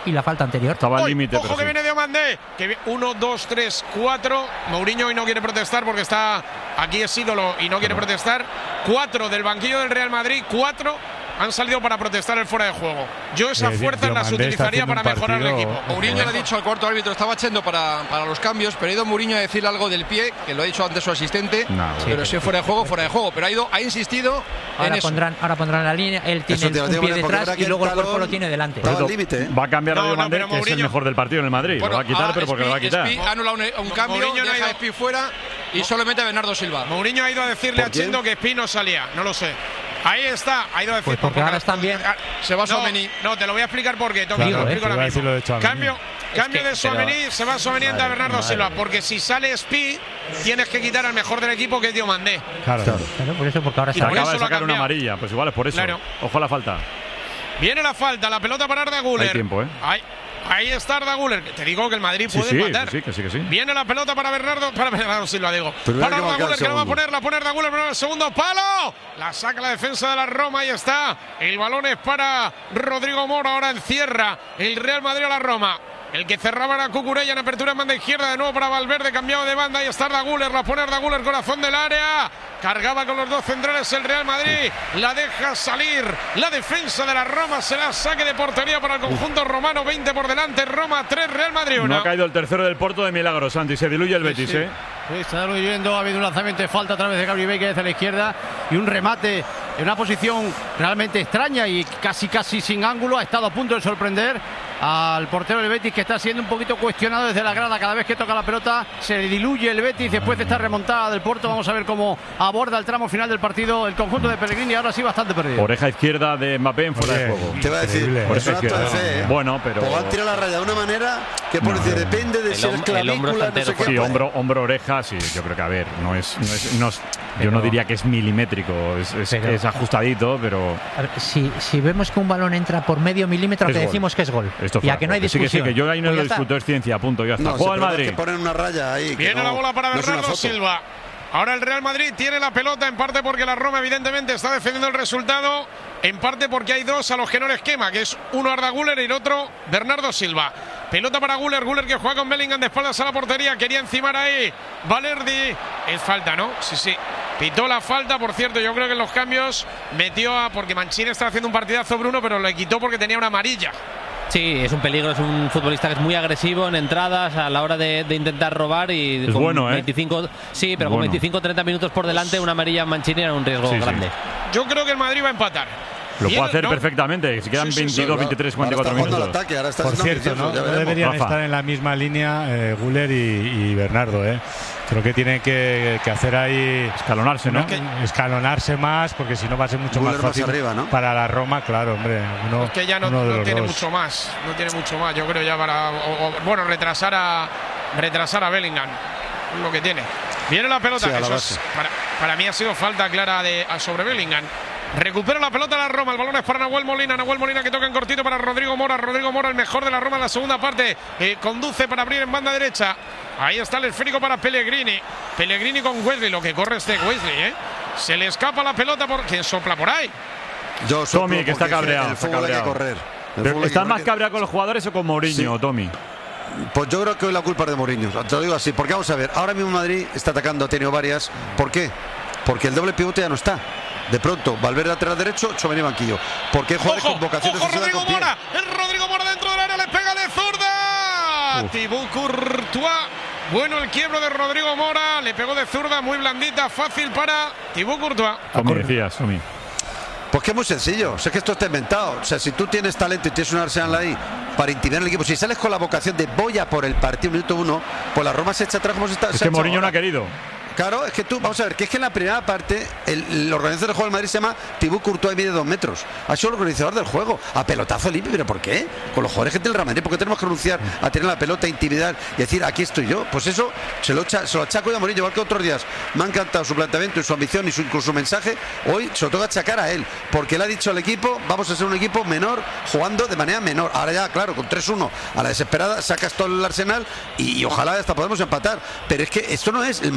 y la falta anterior. Estaba al límite. Ojo que viene Diomandé. 1, 2, 3, 4. Mourinho hoy no quiere protestar porque está aquí, es ídolo y no quiere protestar. 4 del banquillo del Real Madrid, 4 han salido para protestar el fuera de juego. Yo esas fuerzas las utilizaría para mejorar el equipo. Mourinho le ha dicho al cuarto árbitro, estaba echando para los cambios, pero ha ido Mourinho a decir algo del pie, que lo ha dicho antes su asistente, pero si es fuera de juego, fuera de juego. Pero ha insistido en eso. Ahora pondrán la línea, él tiene un pie detrás y luego el cuerpo lo tiene delante. Va a cambiar a Diomandé, que es el mejor del partido en el Madrid. Lo va a quitar, pero porque lo va a quitar. Espí anula un cambio, deja a Espí fuera y solo mete a Bernardo Silva. Mourinho ha ido a decirle a Chendo que Espí no salía, no lo sé. Ahí está, ha ido a decir. Pues porque ahora están bien. Se va Tchouaméni. No, te lo voy a explicar por qué. Te lo explico ahora mismo. Cambio de Tchouaméni, se va Tchouaméni a Bernardo Silva. Porque si sale Espí, tienes que quitar al mejor del equipo, que es Diomandé. Claro, por eso, porque ahora se acaba de sacar una amarilla. Pues igual es por eso. Claro. Ojo a la falta. Viene la falta, la pelota para Arda Güler. Hay tiempo, Ahí está Arda Güler. Te digo que el Madrid puede empatar. Que sí. Viene la pelota para Bernardo Silva, digo. Para Arda Güler, que la va a poner Arda Güler, pero el segundo palo. La saca la defensa de la Roma, ahí está. El balón es para Rodrigo Mora, ahora encierra el Real Madrid a la Roma. El que cerraba era Cucurella en apertura en banda izquierda, de nuevo para Valverde, cambiado de banda. Ahí está Arda Güler, la pone Arda Güler, corazón del área. Cargaba con los dos centrales el Real Madrid. La deja salir la defensa de la Roma. Será saque de portería para el conjunto romano. 20 por delante. Roma 3, Real Madrid 1. No ha caído el tercero del Porto de milagro, Santi. Se diluye el Betis, Sí, está diluyendo. Ha habido un lanzamiento de falta a través de Gabri Veiga desde la izquierda. Y un remate en una posición realmente extraña y casi sin ángulo. Ha estado a punto de sorprender al portero del Betis, que está siendo un poquito cuestionado desde la grada. Cada vez que toca la pelota se diluye el Betis después de esta remontada del Porto. Vamos a ver cómo aborda el tramo final del partido el conjunto de Pellegrini, ahora sí bastante perdido. Oreja izquierda de Mbappé en fuera de juego. Te iba a decir, por eso fe, Bueno, pero o van a tirar la raya de una manera que por decir, depende de si es clavícula, no sé qué. Hombro, oreja, sí, yo creo que a ver, yo no diría que es milimétrico, es ajustadito, pero si vemos que un balón entra por medio milímetro, que decimos que es gol. Y a que no hay discusión. Sí, que yo ahí no lo discuto, es ciencia, punto, ya está. Juega el Madrid. Que ponen una raya ahí. Viene la bola para Bernardo Silva. Ahora el Real Madrid tiene la pelota, en parte porque la Roma evidentemente está defendiendo el resultado, en parte porque hay dos a los que no les quema, que es uno Arda Güler y el otro Bernardo Silva. Pelota para Güler que juega con Bellingham de espaldas a la portería, quería encimar ahí Valerdi. Es falta, ¿no? Sí. Pitó la falta, por cierto, yo creo que en los cambios metió porque Mancini está haciendo un partidazo, Bruno, pero le quitó porque tenía una amarilla. Sí, es un peligro, es un futbolista que es muy agresivo en entradas a la hora de intentar robar y es con bueno, 25, sí, pero con 25-30 minutos por delante una amarilla Mancini era un riesgo grande. Yo creo que el Madrid va a empatar. Lo puede hacer perfectamente, si quedan 22, 23, 44 minutos. Ataque, ahora por cierto, no deberían estar en la misma línea Güler y Bernardo, Creo que tienen que hacer ahí escalonarse, ¿no? Escalonarse más, porque si no va a ser mucho más fácil arriba, ¿no? para la Roma, claro, hombre. Es que ya no tiene mucho más, yo creo ya para retrasar a Bellingham, lo que tiene. Viene la pelota, eso para mí ha sido falta clara sobre Bellingham. Recupera la pelota la Roma, el balón es para Nahuel Molina que toca en cortito para Rodrigo Mora, el mejor de la Roma en la segunda parte, conduce para abrir en banda derecha, ahí está el esférico para Pellegrini con Wesley, lo que corre Wesley, se le escapa la pelota porque sopla por ahí. Tommy, que está cabreado. ¿Estás más cabreado con los jugadores o con Mourinho, Tommy? Pues yo creo que hoy la culpa es de Mourinho, te lo digo así, porque vamos a ver, ahora mismo Madrid está atacando, ha tenido varias. ¿Por qué? Porque el doble pivote ya no está. De pronto, Valverde lateral derecho, Tchouaméni banquillo. Porque hay jugadores con vocación de Rodrigo Mora, Rodrigo Mora dentro del área, le pega de zurda. Thibaut Courtois. Bueno, el quiebro de Rodrigo Mora, le pegó de zurda, muy blandita, fácil para Thibaut Courtois. Como decías, Tommy. Pues que es muy sencillo, sé que esto está inventado. O sea, si tú tienes talento y tienes un Arsenal ahí para intimidar al equipo, si sales con la vocación de voy a por el partido minuto 1, pues la Roma se echa atrás como se está. Es que Mourinho no ha querido. Claro, es que tú, vamos a ver, que es que en la primera parte el organizador del juego del Madrid se llama Thibaut Courtois y mide 2 metros. Ha sido el organizador del juego, a pelotazo limpio. ¿Pero por qué? Con los jugadores que tiene el Real Madrid, ¿por qué tenemos que renunciar a tener la pelota, intimidar y decir aquí estoy yo? Pues eso se lo achaco yo a Mourinho, igual que otros días. Me ha encantado su planteamiento y su ambición y incluso su mensaje. Hoy se lo toca achacar a él, porque él ha dicho al equipo, vamos a ser un equipo menor, jugando de manera menor. Ahora ya, claro, con 3-1 a la desesperada sacas todo el Arsenal y ojalá hasta podemos empatar. Pero es que esto no es, el Madrid en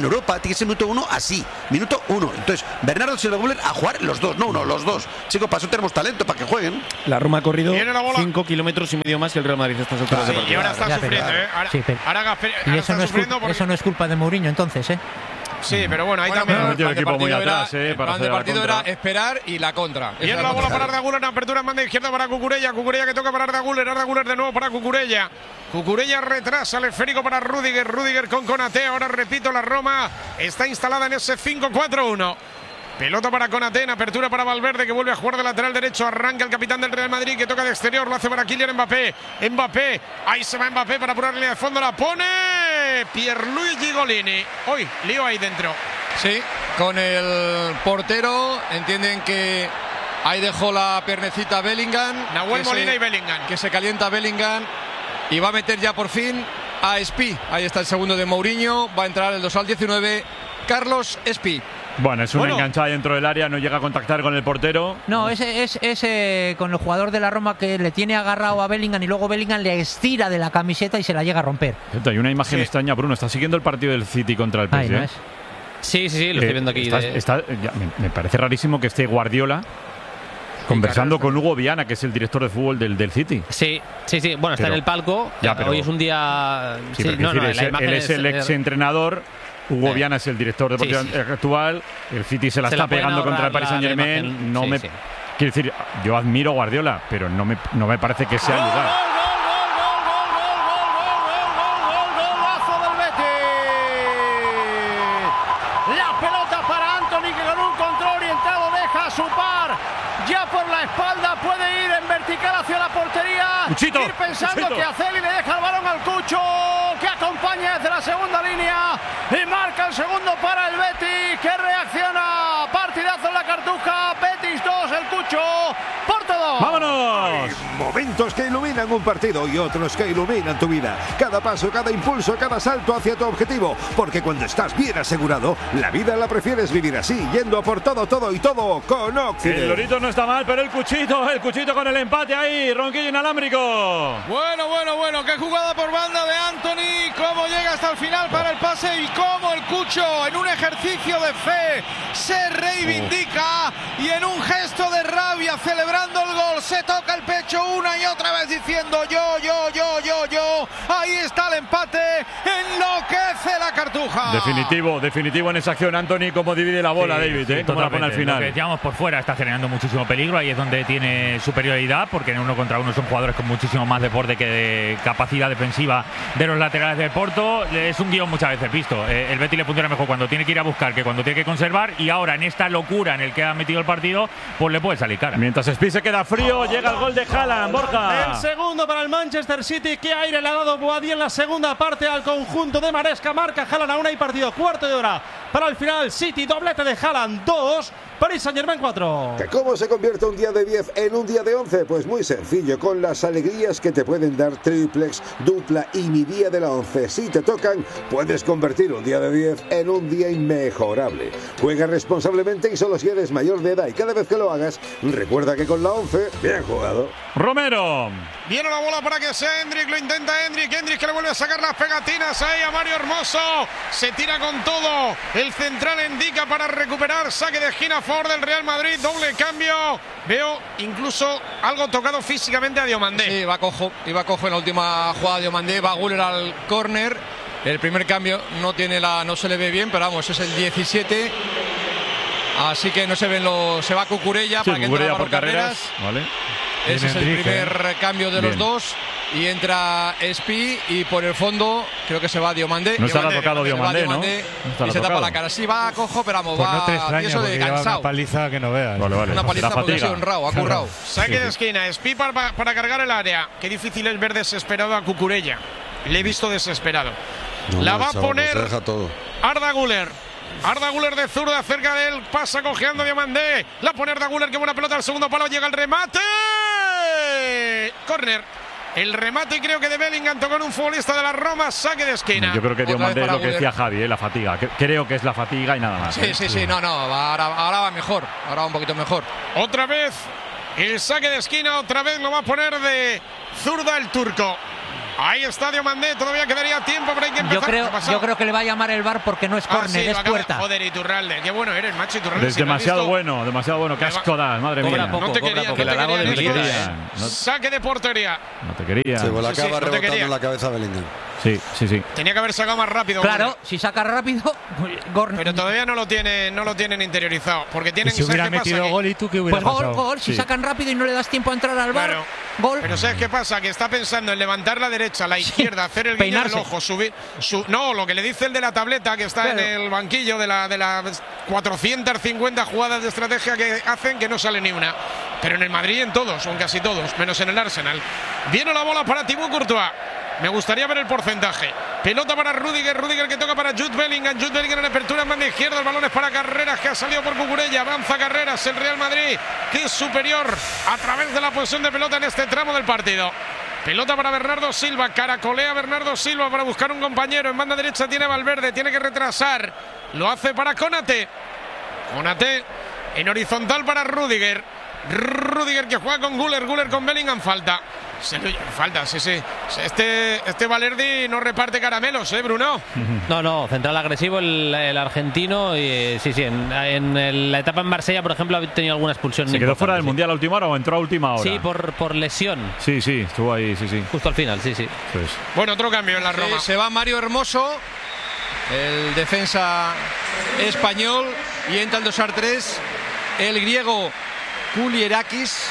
en Europa tiene que ser minuto 1 así, minuto 1. Entonces, Bernardo y Guller a jugar los dos, no uno, los dos. Chicos, para eso tenemos talento, para que jueguen. La Roma ha corrido 5 kilómetros y medio más que el Real Madrid estas alturas de partido. Y ahora está sufriendo, Y eso no es culpa de Mourinho, entonces, Sí, pero bueno, ahí también. El plan de partido era esperar y la contra. Viene la bola para Arda Güler en apertura en banda izquierda para Cucurella. Cucurella que toca para Arda Güler de nuevo para Cucurella. Cucurella retrasa el esférico para Rüdiger. Rüdiger con Konaté. Ahora repito, la Roma está instalada en ese 5-4-1. Pelota para Konaté, en apertura para Valverde, que vuelve a jugar de lateral derecho. Arranca el capitán del Real Madrid, que toca de exterior. Lo hace para Kylian Mbappé. Mbappé, ahí se va Mbappé para apurar línea de fondo. La pone Pierluigi Golini. Hoy, lío ahí dentro. Sí, con el portero. Entienden que ahí dejó la piernecita Bellingham. Nahuel Molina y Bellingham. Que se calienta Bellingham. Y va a meter ya por fin a Espí. Ahí está el segundo de Mourinho. Va a entrar el dorsal 19, Carlos Espí. Bueno, es una enganchada dentro del área, no llega a contactar con el portero. No, ese con el jugador de la Roma que le tiene agarrado a Bellingham y luego Bellingham le estira de la camiseta y se la llega a romper. Hay una imagen extraña, Bruno, está siguiendo el partido del City contra el PSG. ¿No es? Sí, lo estoy viendo aquí. Me parece rarísimo que esté Guardiola conversando con Hugo Viana, que es el director de fútbol del City. Sí. Bueno, está en el palco. Hoy es un día. Él es el ex entrenador. Hugo Viana es el director deportivo actual. El City se la está pegando contra el Paris Saint-Germain. Quiero decir, yo admiro a Guardiola, pero no me parece que sea el lugar. ¡Golazo del Betis! La pelota para Antony, que con un control orientado deja a su par. Ya por la espalda puede ir en vertical hacia la portería. Ir pensando que Aceli le deja el balón al Cucho, que acompaña desde la segunda línea y marca el segundo para el Betis, que reacciona. Partidazo en la Cartuja. Betis 2, el Cucho, Porto 2. ¡Vámonos! Hay momentos que iluminan un partido y otros que iluminan tu vida. Cada paso, cada impulso, cada salto hacia tu objetivo. Porque cuando estás bien asegurado, la vida la prefieres vivir así, yendo a por todo y todo con Occident. El Lorito no está mal, pero el Cuchito con el empate ahí, ronquillo inalámbrico. Bueno, qué jugada por banda de Antony, cómo llega hasta el final para el pase y cómo el Cucho, en un ejercicio de fe, se reivindica y en un gesto de rabia, celebrando el gol, se toca el pecho una y otra vez diciendo yo. Ahí está el empate, enloquece la Cartuja. Definitivo en esa acción, Antony, cómo divide la bola, David, cómo la pone al final. Lo que decíamos, por fuera está generando muchísimo peligro, ahí es donde tiene superioridad, porque en 1 contra 1 son jugadores con muchísimo más desborde que de capacidad defensiva de los laterales del Porto. Es un guión muchas veces visto. El Betis le funciona mejor cuando tiene que ir a buscar que cuando tiene que conservar, y ahora en esta locura en el que ha metido el partido, pues le puede salir cara. Mientras Espí se queda frío, llega el gol de Haaland, Borja. El segundo para el Manchester City. Qué aire le ha dado Boadí en la segunda parte al conjunto de Maresca. Marca Haaland a 1 y partido, cuarto de hora para el final. City, doblete de Haaland, 2, Paris Saint-Germain 4. ¿Cómo se convierte un día de 10 en un día de 11? Pues muy sencillo, con las alegrías que te pueden dar triplex, dupla y mi día de la 11. Si te tocan, puedes convertir un día de 10 en un día inmejorable. Juega responsablemente y solo si eres mayor de edad, y cada vez que lo hagas, recuerda que con la 11, bien jugado. Romero. Viene la bola para que sea Hendrik, lo intenta Hendrik que le vuelve a sacar las pegatinas ahí a Mario Hermoso. Se tira con todo. El central indica para recuperar. Saque de esquina a favor del Real Madrid. Doble cambio. Veo incluso algo tocado físicamente a Diomandé. Sí, iba cojo en la última jugada de Diomandé. Va Güler al córner. El primer cambio no se le ve bien, pero vamos, es el 17. Así que no se ven se va Cucurella para que entre por carreras. Vale. Ese es el primer cambio de los dos. Y entra Espí y por el fondo creo que se va Diomandé. No está tocado Diomandé, ¿no? Y se tapa la cara. Sí, va cojo, pero vamos, va tieso de cansado. Una paliza que no veas. Vale. Una paliza porque ha sido honrado, ha currado. Saque de esquina, Espí para cargar el área. Qué difícil es ver desesperado a Cucurella. Le he visto desesperado. La va a poner Arda Güler. Arda Güler de zurda, cerca de él, pasa cojeando Diomandé. La pone Arda Güler, qué buena pelota al segundo palo, llega el remate. Córner. El remate creo que de Bellingham tocó en un futbolista de la Roma, saque de esquina. Yo creo que Diomandé es lo que decía Javi, la fatiga. Creo que es la fatiga y nada más. Sí, no, ahora va mejor, ahora va un poquito mejor. Otra vez el saque de esquina, otra vez lo va a poner de zurda el turco. Ahí está Diomandé, todavía quedaría tiempo, pero hay que empezar. Yo creo que le va a llamar el VAR porque no es córner, es puerta. Joder, Iturralde, qué bueno eres, macho, Iturralde. Es demasiado bueno, qué asco das, madre mía. No te querían. Saque de portería. No te quería. Se la acaba rebotando en la cabeza Bellingham. Sí. Tenía que haber sacado más rápido. Claro, si saca rápido, gol. Pero todavía no lo tienen interiorizado. Porque tienen si hubiera metido gol y tú qué hubieras pasado. Gol. Si sacan rápido y no le das tiempo a entrar al VAR, gol. Pero ¿sabes qué pasa? Que está pensando en levantar la derecha, la izquierda, hacer el guiño del ojo, subir. No, lo que le dice el de la tableta que está en el banquillo de las 450 jugadas de estrategia que hacen, que no sale ni una. Pero en el Madrid en todos, o en casi todos, menos en el Arsenal. Viene la bola para Thibaut Courtois. Me gustaría ver el porcentaje. Pelota para Rudiger que toca para Jude Bellingham en apertura en banda izquierda. El balón es para Carreras, que ha salido por Cucurella. Avanza Carreras, el Real Madrid, que es superior a través de la posesión de pelota en este tramo del partido. Pelota para Bernardo Silva, caracolea Bernardo Silva para buscar un compañero. En banda derecha tiene Valverde, tiene que retrasar. Lo hace para Konaté en horizontal para Rudiger que juega con Güler con Bellingham, falta, sí. Este Valerdi no reparte caramelos, Bruno. No, central agresivo el argentino. Y sí, en la etapa en Marsella, por ejemplo, ha tenido alguna expulsión. ¿Se quedó fuera del Mundial a última hora o entró a última hora? Sí, por lesión. Sí, estuvo ahí, sí. Justo al final, sí. Pues. Bueno, otro cambio en la Roma. Se va Mario Hermoso, el defensa español, y entra el 2-3, el griego Kulierakis,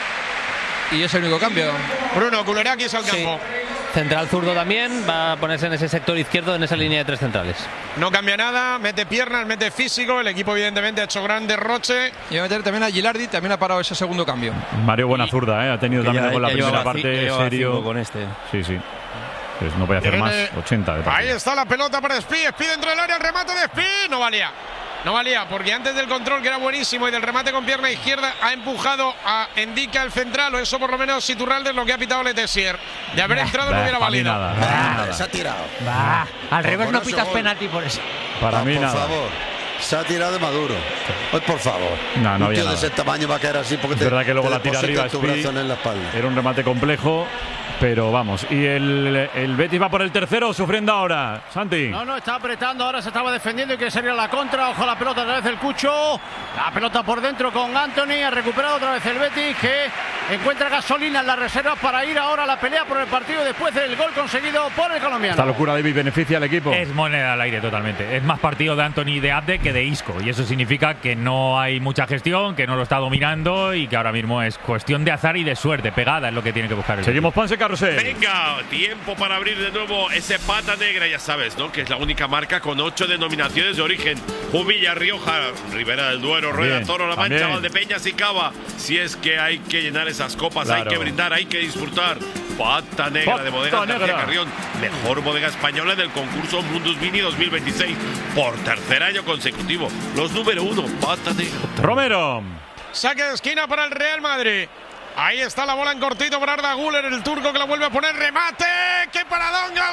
y es el único cambio. Bruno, Kulierakis al campo. Central zurdo también, va a ponerse en ese sector izquierdo, en esa línea de tres centrales. No cambia nada, mete piernas, mete físico. El equipo evidentemente ha hecho gran derroche. Y va a meter también a Gilardi, también ha parado ese segundo cambio. Mario buena zurda, ha tenido también con la primera parte serio. Con este. Sí. Pues no voy a hacer más, 80 de Ahí está la pelota para Espí dentro del área, el remate de Espí, no valía, porque antes del control, que era buenísimo, y del remate con pierna izquierda, ha empujado a Endica, el central, o eso por lo menos Iturralde es lo que ha pitado Letessier. De haber entrado no hubiera valido. Se ha tirado. Al revés no pitas penalti por eso. Para mí nada. Por favor. Se ha tirado de Maduro. Pues por favor. No un tío de ese tamaño va a caer así porque es verdad que luego la tira arriba era un remate complejo, pero vamos. Y el Betis va por el tercero, sufriendo ahora. Santi. No, está apretando, ahora se estaba defendiendo y que sería la contra. Ojo la pelota otra vez el Cucho. La pelota por dentro con Anthony. Ha recuperado otra vez el Betis, que encuentra gasolina en las reservas para ir ahora a la pelea por el partido después del gol conseguido por el colombiano. Esta locura, David, beneficia al equipo. Es moneda al aire totalmente. Es más partido de Anthony y de Abde que de Isco, y eso significa que no hay mucha gestión, que no lo está dominando y que ahora mismo es cuestión de azar y de suerte. Pegada es lo que tiene que buscar el Seguimos Ponce Carrusel. Venga, tiempo para abrir de nuevo ese pata negra, ya sabes, ¿no? Que es la única marca con 8 denominaciones de origen. Jumilla, Rioja, Ribera del Duero, Rueda, Toro, La Mancha, Valdepeñas y Cava. Si es que hay que llenar esas copas, hay que brindar, hay que disfrutar. Pata negra de Bodegas García Carrión, mejor bodega española del concurso Mundus Vini 2026 por tercer año consecutivo. Los número 1, pata negra. Romero. Saque de esquina para el Real Madrid. Ahí está la bola en cortito para Arda Güler, el turco, que la vuelve a poner. Remate, qué paradón, gol.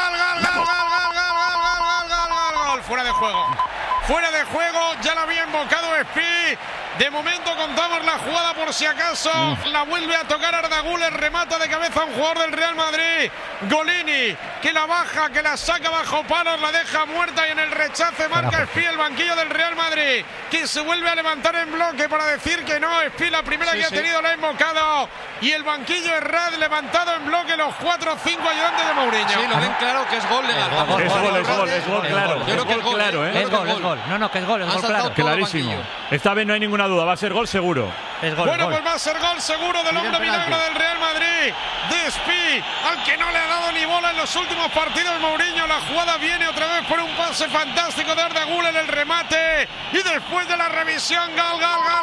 Fuera de juego, ya la había invocado Espí. De momento contamos la jugada por si acaso. La vuelve a tocar Arda Güler, remata de cabeza a un jugador del Real Madrid. Golini, que la baja, que la saca bajo palos, la deja muerta, y en el rechace marca Espí, el banquillo del Real Madrid, que se vuelve a levantar en bloque para decir que no. Espí, la primera que ha tenido, la ha invocado, y el banquillo Herrad levantado en bloque, los 4 o 5 ayudantes de Mourinho. Sí, lo ven claro que es gol legal. Es gol, claro. Yo creo que es gol, claro, Es gol. No, que es gol, claro. Clarísimo. Esta vez no hay ninguna duda, va a ser gol seguro. Pues va a ser gol seguro del hombre milagro del Real Madrid, de Espí, al que no le ha dado ni bola en los últimos partidos Mourinho. La jugada viene otra vez por un pase fantástico de Arda Güler, el remate, y después de la revisión, gol.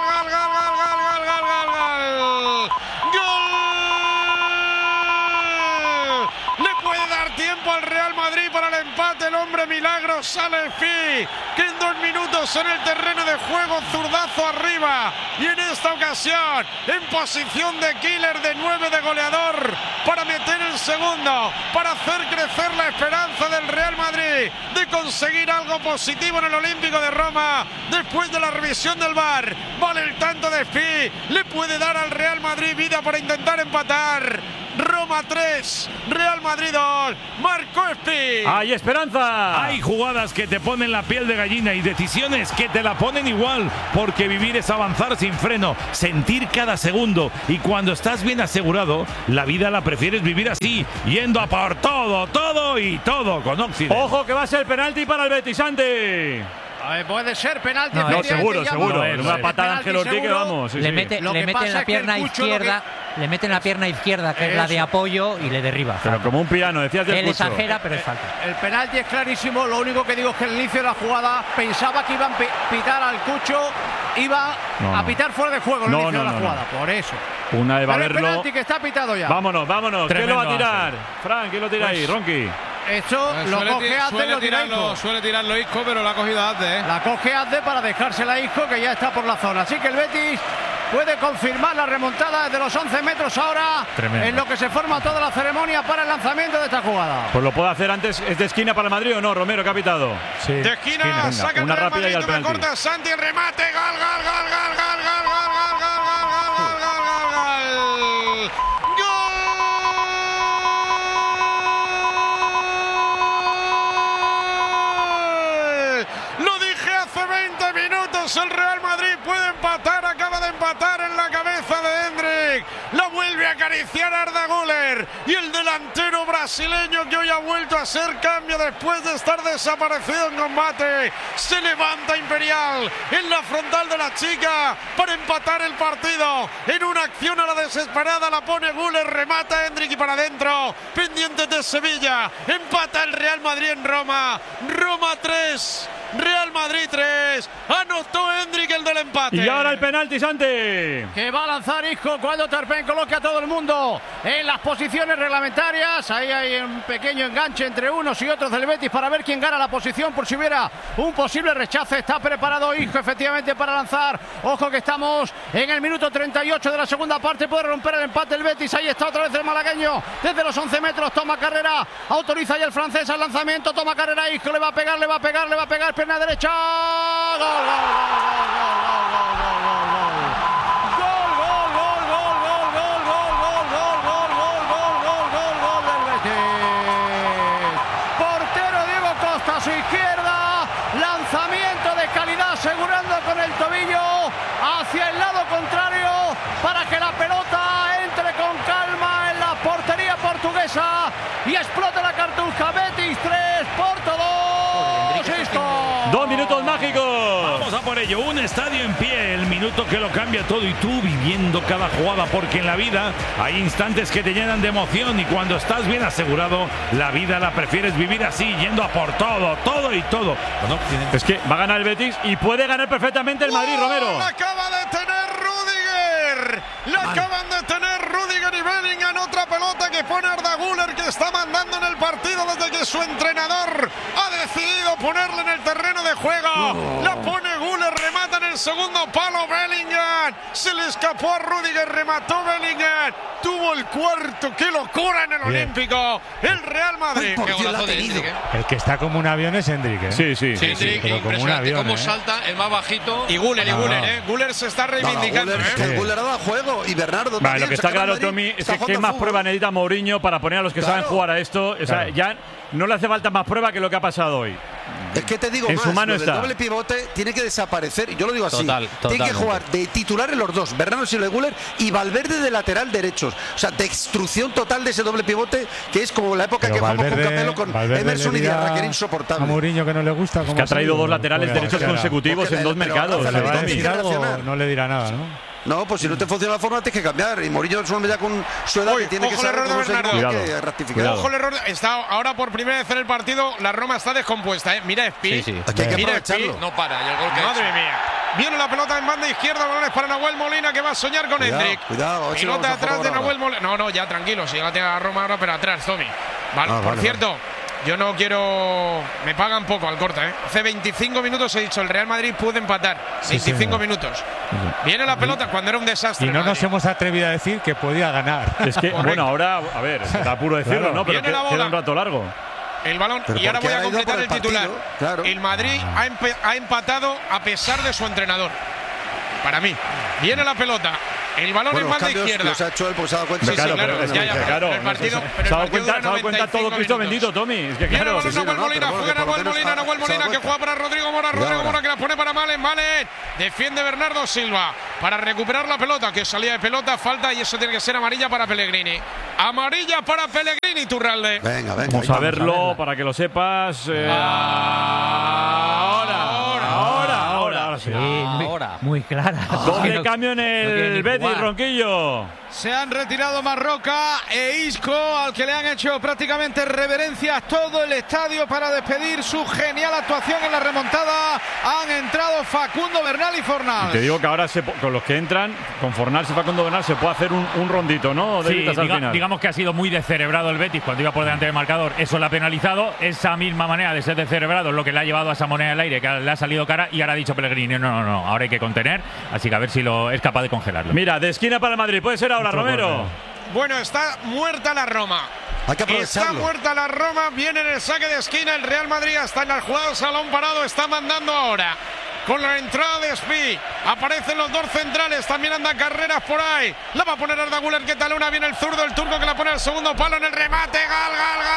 Le puede dar tiempo al Real Madrid para el empate. El hombre milagro sale Espí, que en 2 minutos en el terreno de juego, zurdazo arriba, y en esta ocasión en posición de killer, de 9 de goleador, para meter el segundo, para hacer crecer la esperanza del Real Madrid de conseguir algo positivo en el Olímpico de Roma. Después de la revisión del VAR, vale el tanto de Espí, le puede dar al Real Madrid vida para intentar empatar. Roma 3, Real Madrid 2, Marco Espi. ¡Hay esperanza! Hay jugadas que te ponen la piel de gallina y decisiones que te la ponen igual, porque vivir es avanzar sin freno, sentir cada segundo, y cuando estás bien asegurado, la vida la prefieres vivir así, yendo a por todo, todo y todo con Occident. ¡Ojo que va a ser penalti para el Betis, Santi! Puede ser penalti. No, seguro. Una patada a Ángel Ortiz que vamos. Le mete en la pierna izquierda. Le mete en la pierna izquierda, que es la de apoyo, y le derriba. Pero como un piano, decías del Él exagera, pero es falta. El penalti es clarísimo. Lo único que digo es que al inicio de la jugada pensaba que iban a pitar al Cucho. Iba a pitar fuera de juego al inicio de la jugada. Por eso. Una de Baberlo. El penalti que está pitado ya. Vámonos. ¿Quién lo va a tirar? Fran, ¿quién lo tira ahí? Ronqui. Esto lo coge Azde, lo tira Isco. Suele tirarlo Isco, pero la ha cogido Azde. La coge Azde para dejársela a Isco, que ya está por la zona. Así que el Betis puede confirmar la remontada desde los 11 metros ahora. Tremendo. En lo que se forma toda la ceremonia para el lanzamiento de esta jugada. Pues lo puede hacer antes. ¿Es de esquina para el Madrid o no, Romero, que ha pitado? Sí. De esquina, saca una rápida y al penalti. Corta Santi, remate, gol. El Real Madrid puede empatar, acaba de empatar en la cabeza de Endrick, la vuelve a acariciar Arda Güler, y el delantero brasileño, que hoy ha vuelto a ser cambio después de estar desaparecido en combate, se levanta Imperial en la frontal de la chica para empatar el partido. En una acción a la desesperada la pone Güler, remata Endrick y para adentro, pendiente de Sevilla. Empata el Real Madrid en Roma. Roma 3, Real Madrid 3. Anotó Endrick el del empate. Y ahora el penalti, Santi. Que va a lanzar Isco cuando Tarpén coloque a todo el mundo en las posiciones reglamentarias. Ahí hay un pequeño enganche entre unos y otros del Betis para ver quién gana la posición por si hubiera un posible rechace. Está preparado Isco efectivamente para lanzar. Ojo que estamos en el minuto 38 de la segunda parte. Puede romper el empate el Betis. Ahí está otra vez el malagueño. Desde los 11 metros toma carrera. Autoriza ya el francés al lanzamiento. Toma carrera Isco. Le va a pegar. Pierna derecha. Gol. Portero Diego Costa a su izquierda. Lanzamiento de calidad asegurando con el tobillo hacia el lado contrario para que la pelota entre con calma en la portería portuguesa y explote la cartuja. Betis 3, Porto 2. Listo. 2 minutos mágicos. Vamos a por ello. Un estadio en pie, el minuto que lo cambia todo, y tú viviendo cada jugada, porque en la vida hay instantes que te llenan de emoción, y cuando estás bien asegurado, la vida la prefieres vivir así, yendo a por todo, todo y todo. Bueno, es que va a ganar el Betis y puede ganar perfectamente el Madrid, Romero. La acaba de tener Rudiger. La acaban de tener Rudiger y Bellingham. Otra pelota que pone Arda Güler, que está mandando en el partido desde que su entrenador ha decidido ponerle en el terreno de juego. La pone Güler, remata en el segundo palo Bellingham. Se le escapó a Rudiger, remató Bellingham. Tuvo el cuarto. ¡Qué locura en el Olímpico! El Real Madrid. Qué golazo de Endrick, El que está como un avión es Endrick, ¿eh? Sí. Pero como un avión, cómo salta, el más bajito. Y Güler, Güler se está reivindicando. Güler ha dado juego y Bernardo vale, lo que está claro, Tommy, es que más prueba necesita Mourinho para poner a los que saben jugar a esto. O sea, ya no le hace falta más prueba que lo que ha pasado hoy. Es que te digo en más, su mano el doble pivote tiene que desaparecer. Yo lo digo así. Tiene que jugar de titular en los dos, Bernardo Silva y Güler, y Valverde de lateral derechos. O sea, destrucción total de ese doble pivote, que es como la época que jugamos con Capello, con Emerson y Diarra, que era insoportable. A Mourinho que no le gusta. Es que ha traído 2 laterales derechos consecutivos en 2 mercados. No le dirá nada, ¿no? No, pues si no te funciona la forma tienes que cambiar. Y Mourinho es un hombre ya con su edad que tiene que saber cómo se rectificar. Ojo el error. Está ahora por primera vez en el partido. La Roma está descompuesta. Mira Espi. Aquí hay que aprovecharlo. No para. Y el gol que madre mía. Viene la pelota en banda izquierda. Balones para Nahuel Molina, que va a soñar con Endrick. Cuidado. Pelota atrás de Nahuel Molina. No, ya tranquilo. Si la tiene la Roma ahora, pero atrás, Tommy. Por cierto. Yo no quiero. Me pagan poco al corte, ¿eh? Hace 25 minutos he dicho el Real Madrid puede empatar. 25 minutos. Viene la pelota cuando era un desastre. Y no nos hemos atrevido a decir que podía ganar. Es que, bueno, ahora, a ver, da puro decirlo, ¿no? Pero queda un rato largo. El balón. Y ahora voy a completar el titular. El Madrid ha empatado a pesar de su entrenador. Para mí. Viene la pelota. El balón en banda izquierda. Los ha hecho él, pues se ha dado cuenta. Sí, claro, claro. Se ha dado cuenta todo Cristo bendito, Tommy. Es que claro. Nahuel Molina, que juega para Rodrigo Mora. Rodrigo Mora, que la pone para Malen. Defiende Bernardo Silva para recuperar la pelota, que salía de pelota, falta, y eso tiene que ser amarilla para Pellegrini. Amarilla para Pellegrini, Turralde. Venga. Vamos a verlo para que lo sepas. Ahora. Muy clara. Doble cambio en el Betis, Ronquillo. Se han retirado Marroca e Isco, al que le han hecho prácticamente reverencias todo el estadio para despedir su genial actuación en la remontada. Han entrado Facundo Bernal y Fornals. Y te digo que ahora con los que entran, con Fornals y Facundo Bernal, se puede hacer un rondito, ¿no? Sí, digamos que ha sido muy descerebrado el Betis cuando iba por delante del marcador. Eso le ha penalizado. Esa misma manera de ser descerebrado es lo que le ha llevado a esa moneda al aire, que le ha salido cara, y ahora ha dicho Pellegrini, no, ahora hay que contener. Así que a ver si es capaz de congelarlo. Mira, de esquina para el Madrid. Puede ser ahora, Romero. Bueno, está muerta la Roma. Está muerta la Roma. Viene en el saque de esquina. El Real Madrid está en el jugado, salón parado. Está mandando ahora. Con la entrada de Spi. Aparecen los dos centrales. También andan carreras por ahí. La va a poner Arda Güler. ¿Qué tal? Viene el zurdo, el turco, que la pone al segundo palo en el remate. Gal.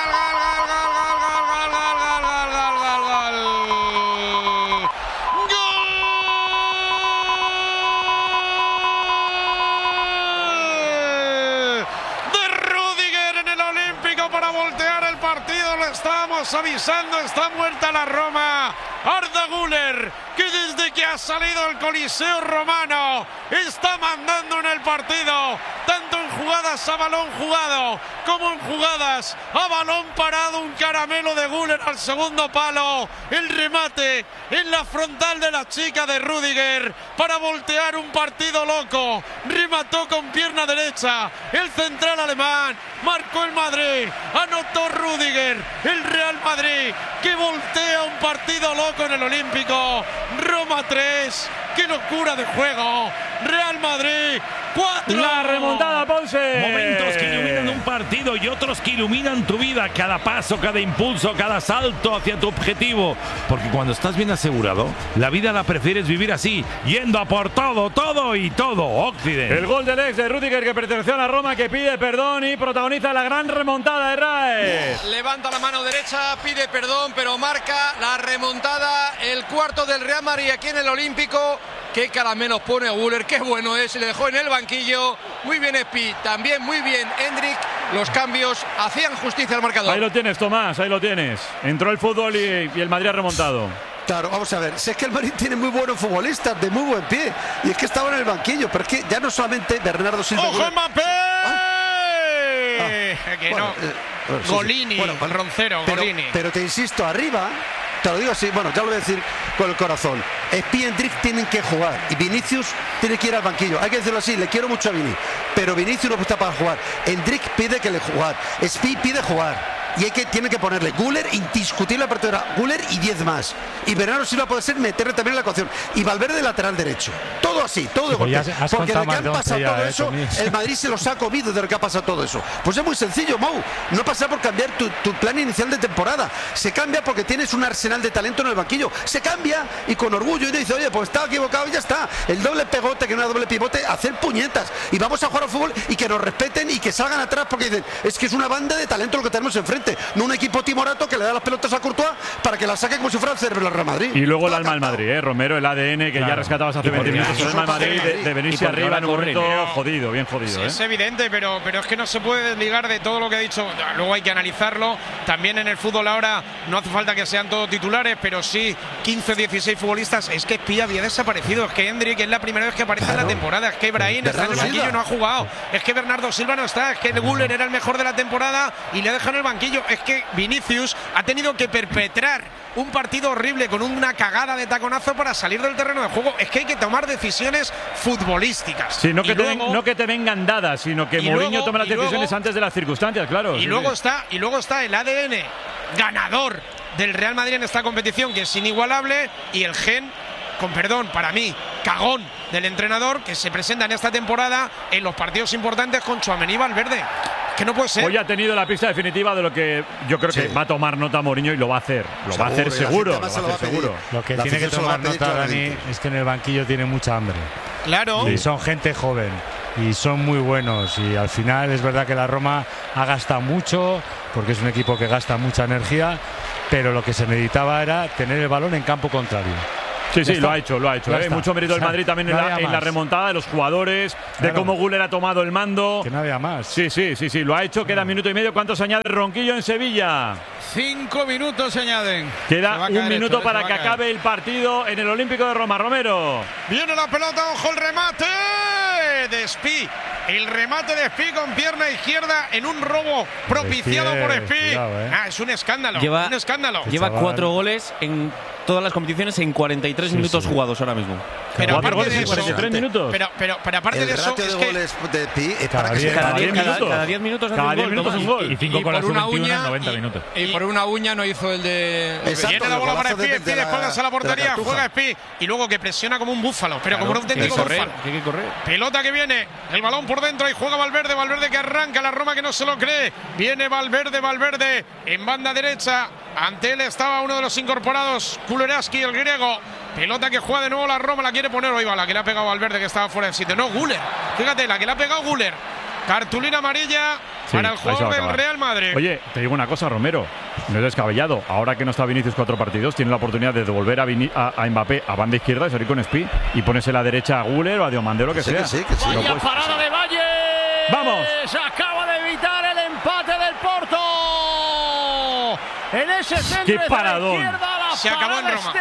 Estamos avisando, está muerta la Roma. Arda Güler, que desde que ha salido el Coliseo romano está mandando en el partido, tanto en jugadas a balón jugado como en jugadas a balón parado. Un caramelo de Güler al segundo palo, el remate en la frontal de la chica de Rüdiger para voltear un partido loco. Remató con pierna derecha el central alemán, marcó el Madrid, anotó Rüdiger, el Real Madrid que voltea un partido loco en el Olímpico. Roma 3, qué locura de juego. Real Madrid 4. La remontada, Ponce. Momentos que iluminan un partido y otros que iluminan tu vida. Cada paso, cada impulso, cada salto hacia tu objetivo. Porque cuando estás bien asegurado, la vida la prefieres vivir así, yendo a por todo Occidente. El gol del ex de Rüdiger, que perteneció a la Roma, que pide perdón y protagoniza la gran remontada de Raes. Levanta la mano derecha, pide perdón, pero marca la remontada. El cuarto del Real Madrid aquí en el Olímpico. Qué caramelos pone a Güler, qué bueno es, le dejó en el banquillo. Muy bien Spi, también muy bien Hendrik. Los cambios hacían justicia al marcador. Ahí lo tienes, Tomás, ahí lo tienes. Entró el fútbol y el Madrid ha remontado. Claro, vamos a ver, si es que el Madrid tiene muy buenos futbolistas, de muy buen pie, y es que estaba en el banquillo, pero es que ya no solamente Bernardo Silva. ¡Ojo, Mbappé! Que bueno, no. Golini, Roncero, Golini. Pero te insisto, arriba, te lo digo así, bueno, ya lo voy a decir con el corazón. Spi y Hendrik tienen que jugar y Vinicius tiene que ir al banquillo. Hay que decirlo así, le quiero mucho a Vini, pero Vinicius no está para jugar. Hendrik pide que le jugar, Spi pide jugar. Y tiene que ponerle Güler, indiscutible la partida, Güler y 10 más. Y Bernardo Silva puede ser meterle también la ecuación. Y Valverde lateral derecho. Todo así, todo de golpe. Porque de que han pasado todo eso, el Madrid se los ha comido de lo que ha pasado todo eso. Pues es muy sencillo, Mou. No pasa por cambiar tu plan inicial de temporada. Se cambia porque tienes un arsenal de talento en el banquillo. Se cambia y con orgullo y dice, oye, pues estaba equivocado y ya está. El doble pegote, que no era doble pivote, hacer puñetas. Y vamos a jugar al fútbol y que nos respeten y que salgan atrás porque dicen, es que es una banda de talento lo que tenemos enfrente. No un equipo timorato que le da las pelotas a Courtois para que la saque como si fuera el cerebro del Real Madrid. Y luego el alma del Madrid, Romero, el ADN que ya rescatabas hace 20 minutos. El alma del Madrid de venirse arriba en un momento jodido, bien jodido. Sí, es evidente, pero es que no se puede desligar de todo lo que ha dicho. Luego hay que analizarlo. También en el fútbol ahora no hace falta que sean todos titulares, pero sí 15 o 16 futbolistas. Es que Spi había desaparecido. Es que Hendrik es la primera vez que aparece en la temporada. Es que Brahim está en el banquillo y no ha jugado. Es que Bernardo Silva no está. Es que Güler era el mejor de la temporada y le dejan en el banquillo. Es que Vinicius ha tenido que perpetrar un partido horrible con una cagada de taconazo para salir del terreno de juego. Es que hay que tomar decisiones futbolísticas. Sí, no que te vengan dadas, sino que Mourinho tome las decisiones antes de las circunstancias, claro. Y luego está el ADN ganador del Real Madrid en esta competición, que es inigualable, y el gen, con perdón, para mí, cagón del entrenador, que se presenta en esta temporada en los partidos importantes con Tchouaméni y Valverde. Que no puede ser. Hoy ha tenido la pista definitiva de lo que yo creo que va a tomar nota Mourinho y lo va a hacer. Lo va a hacer seguro. Lo que tiene que tomar nota, Dani, es que en el banquillo tiene mucha hambre. Claro. Y son gente joven. y son muy buenos. Y al final es verdad que la Roma ha gastado mucho, porque es un equipo que gasta mucha energía, pero lo que se necesitaba era tener el balón en campo contrario. Sí, lo ha hecho. Mucho mérito del Madrid también en la remontada de los jugadores, de cómo Güler ha tomado el mando. Que no había más. Sí, lo ha hecho. Queda minuto y medio. ¿Cuánto se añade Ronquillo en Sevilla? 5 minutos se añaden. Queda un minuto para que acabe el partido en el Olímpico de Roma. Romero. Viene la pelota, ojo el remate de Spi. El remate de Spi con pierna izquierda en un robo propiciado por Spi. Es un escándalo. Lleva 4 goles en todas las competiciones en 43 minutos jugados ahora mismo. Pero aparte de eso, 43 minutos. Pero aparte de eso, es goles de Spi es para cada 10 minutos hace un gol. Y 5 con la sub-21 en 90 minutos. Y por una uña no hizo el de... Viene la bola para Spi, Spi de espaldas a la portería, juega Spi y luego que presiona como un búfalo, pero como un auténtico búfalo. Hay que correr. Pelota que viene, el balón por dentro y juega Valverde que arranca, la Roma que no se lo cree. Viene Valverde en banda derecha. Ante él estaba uno de los incorporados, Kulereski, el griego. Pelota que juega de nuevo la Roma, la quiere poner. Ahí va, la que le ha pegado Valverde, que estaba fuera de sitio. No, Güler. Fíjate, la que le ha pegado Güler. Cartulina amarilla para el jugador del Real Madrid. Oye, te digo una cosa, Romero. No es descabellado. Ahora que no está Vinicius 4 partidos, tiene la oportunidad de devolver a Mbappé a banda izquierda y salir con Spi y ponerse la derecha a Güler o a Diomandé, lo que sea. Vaya parada de Valle. ¡Vamos! Se acaba de evitar el empate del Porto. En ese centro ¡qué paradón! Se acabó en Roma.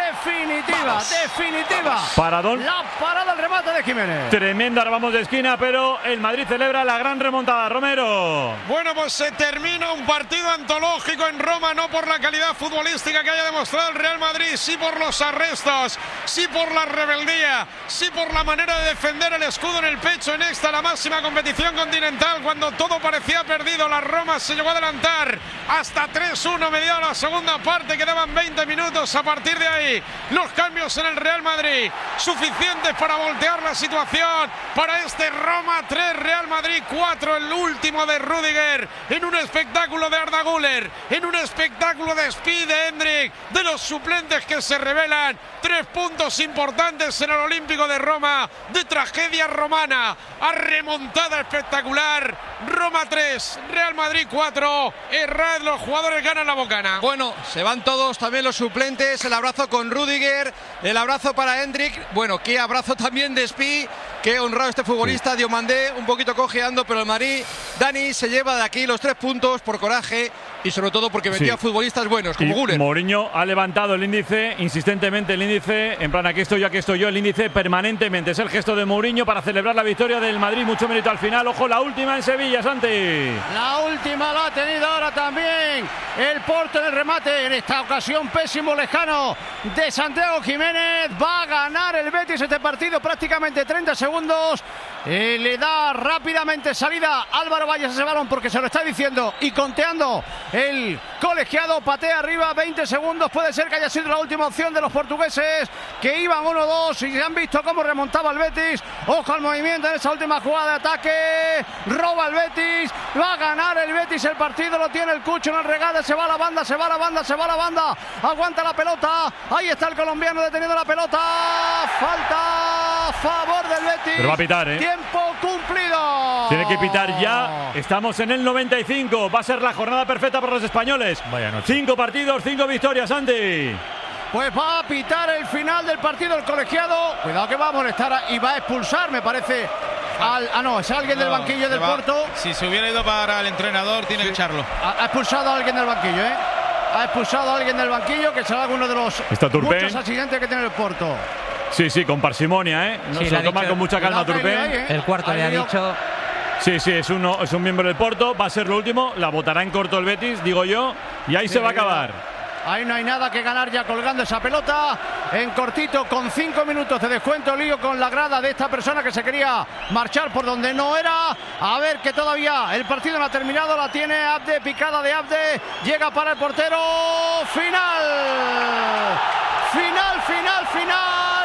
Definitiva. Paradón. La parada, el remate de Jiménez. Tremenda, ahora vamos de esquina, pero el Madrid celebra la gran remontada. Romero. Bueno, pues se termina un partido antológico en Roma, no por la calidad futbolística que haya demostrado el Real Madrid, sí por los arrestos, sí por la rebeldía, sí por la manera de defender el escudo en el pecho en esta, la máxima competición continental, cuando todo parecía perdido. La Roma se llegó a adelantar hasta 3-1 mediado la segunda parte, quedaban 20 minutos. A partir de ahí, los cambios en el Real Madrid suficientes para voltear la situación para este Roma 3, Real Madrid 4, el último de Rüdiger, en un espectáculo de Arda Güler, en un espectáculo de Spi, de Endrick, de los suplentes que se revelan. 3 puntos importantes en el Olímpico de Roma, de tragedia romana a remontada espectacular. Roma 3, Real Madrid 4. Errad, los jugadores ganan la bocana. Bueno, se van todos, también los suplentes. El abrazo con Rüdiger, el abrazo para Endrick. Bueno, qué abrazo también de Spi. Qué honrado este futbolista. Diomandé un poquito cojeando, pero el Madrid, Dani, se lleva de aquí los 3 puntos por coraje y sobre todo porque metió a futbolistas buenos como Güler. Mourinho ha levantado el índice, insistentemente el índice, en plan aquí estoy yo, el índice permanentemente. Es el gesto de Mourinho para celebrar la victoria del Madrid. Mucho mérito al final. Ojo, la última en Sevilla, Santi. La última la ha tenido ahora también el Porto en el remate. En esta ocasión pésimo, lejano de Santiago Jiménez. Va a ganar el Betis este partido, prácticamente 30 segundos. Le da rápidamente salida Álvaro Valles a ese balón porque se lo está diciendo y conteando el colegiado. Patea arriba, 20 segundos. Puede ser que haya sido la última opción de los portugueses, que iban 1-2 y han visto cómo remontaba el Betis. Ojo al movimiento en esa última jugada de ataque. Roba el Betis. Va a ganar el Betis el partido. Lo tiene el Cucho en el regate. Se va a la banda. Aguanta la pelota. Ahí está el colombiano deteniendo la pelota. Falta a favor del Betis. Pero va a pitar, Tiempo cumplido. Tiene que pitar ya. Estamos en el 95. Va a ser la jornada perfecta para los españoles. 5 partidos, 5 victorias, Santi. Pues va a pitar el final del partido el colegiado. Cuidado que va a molestar y va a expulsar, me parece. Es alguien del banquillo del Porto. Si se hubiera ido para el entrenador, tiene que echarlo. Ha expulsado a alguien del banquillo, Ha expulsado a alguien del banquillo, que será uno de los muchos accidentes que tiene el Porto. Sí, con parsimonia, se lo toma con mucha calma Turpin. El cuarto le ha dicho. Sí, es un miembro del Porto. Va a ser lo último. La botará en corto el Betis, digo yo. Y ahí se va a acabar. Ahí no hay nada que ganar ya colgando esa pelota. En cortito, con 5 minutos de descuento, lío con la grada de esta persona que se quería marchar por donde no era. A ver, que todavía el partido no ha terminado. La tiene Abde, picada de Abde. Llega para el portero. Final.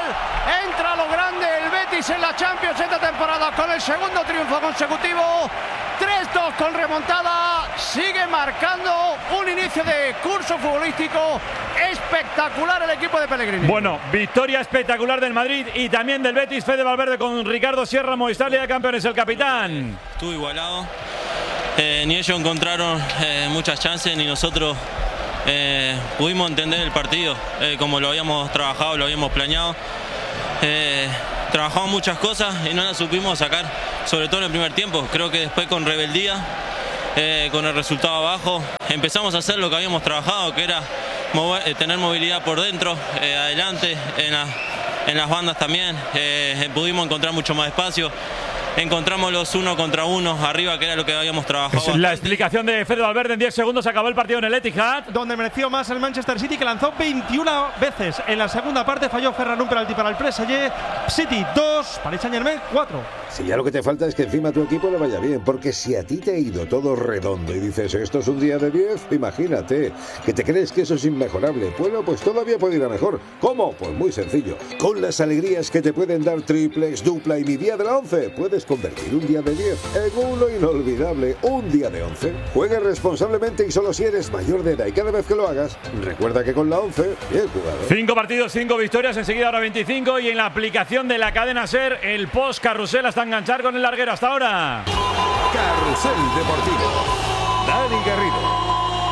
Entra lo grande el Betis en la Champions esta temporada con el segundo triunfo consecutivo. 3-2 con remontada. Sigue marcando un inicio de curso futbolístico espectacular el equipo de Pellegrini. Bueno, victoria espectacular del Madrid y también del Betis. Fede Valverde con Ricardo Sierra, Movistar Liga de Campeones, el capitán. Estuvo igualado. Ni ellos encontraron muchas chances, ni nosotros pudimos entender el partido como lo habíamos trabajado, lo habíamos planeado. Trabajamos muchas cosas y no las supimos sacar, sobre todo en el primer tiempo. Creo que después con rebeldía, con el resultado abajo, empezamos a hacer lo que habíamos trabajado, que era tener movilidad por dentro, adelante, en las bandas también. Pudimos encontrar mucho más espacio. Encontramos los 1 contra 1 arriba, que era lo que habíamos trabajado. La explicación de Fede Valverde. En 10 segundos acabó el partido en el Etihad, donde mereció más el Manchester City, que lanzó 21 veces. En la segunda parte falló Ferran un penalti para el PSG. City 2, Paris Saint-Germain 4. Si ya lo que te falta es que encima a tu equipo le vaya bien, porque si a ti te ha ido todo redondo y dices esto es un día de 10, imagínate, que te crees que eso es inmejorable. Bueno, pues todavía puede ir a mejor. ¿Cómo? Pues muy sencillo. Con las alegrías que te pueden dar triplex, dupla y mi día de la 11, puedes convertir un día de 10 en uno inolvidable, un día de 11. Juegue responsablemente y solo si eres mayor de edad, y cada vez que lo hagas, recuerda que con la 11, bien jugado. 5 partidos, 5 victorias, enseguida ahora 25, y en la aplicación de la cadena SER, el post carrusel hasta enganchar con el larguero. Hasta ahora. Carrusel Deportivo. Dani Garrido.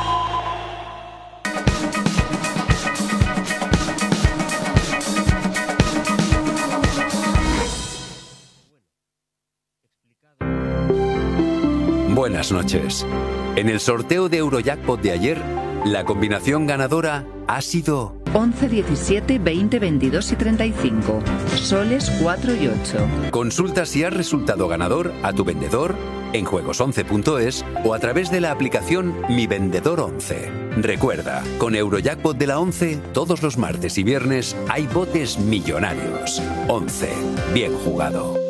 Buenas noches. En el sorteo de Eurojackpot de ayer, la combinación ganadora ha sido 11, 17, 20, 22 y 35. Soles 4 y 8. Consulta si has resultado ganador a tu vendedor en juegos11.es o a través de la aplicación Mi Vendedor 11. Recuerda, con Eurojackpot de la 11, todos los martes y viernes hay botes millonarios. 11. Bien jugado.